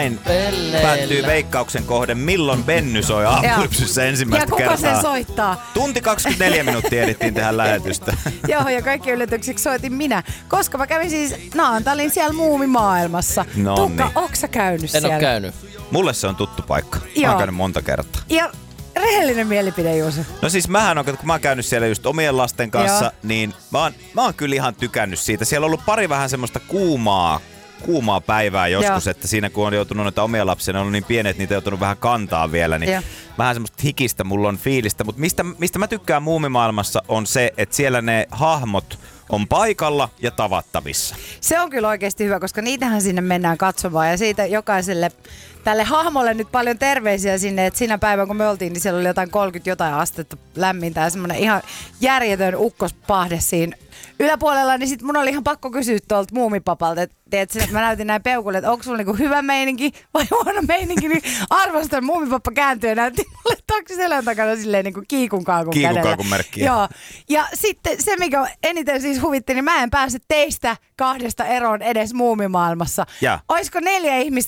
Näin päättyy Veikkauksen kohde, milloin Benny soi Aamulypsyssä ensimmäistä kertaa. Ja kuka sen soittaa? Tunti 24 minuuttia ehdittiin tehdä lähetystä. Joo, ja kaikki yllätykseksi soitin minä. Koska mä kävin siis Naantalin siellä muumimaailmassa. Tukka, ootko sä käynyt siellä? En oo käynyt. Mulle se on tuttu paikka. Mä oon käynyt monta kertaa. Ja rehellinen mielipide, Juuso. No siis mähän on, kun mä oon käynyt siellä just omien lasten kanssa, niin mä oon kyllä ihan tykännyt siitä. Siellä on ollut pari vähän semmoista kuumaa päivää joskus, että siinä kun on joutunut noita omia lapsia, ne on ollut niin pienet, niitä on joutunut vähän kantaa vielä, niin vähän semmoista hikistä mulla on fiilistä. Mutta mistä mä tykkään muumimaailmassa on se, että siellä ne hahmot on paikalla ja tavattavissa. Se on kyllä oikeasti hyvä, koska niitähän sinne mennään katsomaan ja siitä jokaiselle tälle hahmolle nyt paljon terveisiä sinne, että siinä päivänä kun me oltiin, niin siellä oli jotain 30 jotain astetta lämmintä ja semmoinen ihan järjetön ukkospahde siinä yläpuolella, niin sit mun oli ihan pakko kysyä tuolta muumipapalta, että mä näytin näin peukulle, että onko sulla niinku hyvä meininki vai huono meininki, niin arvostan. Muumipappa kääntyi ja näytti mulle taksiselän takana silleen niinku kiikun kaakun kädellä. Kiikun kaakun merkkiä. Joo. Ja sitten se, mikä eniten siis huvitti, niin mä en pääse teistä kahdesta eroon edes muumimaailmassa. Oisko 4 ihmistä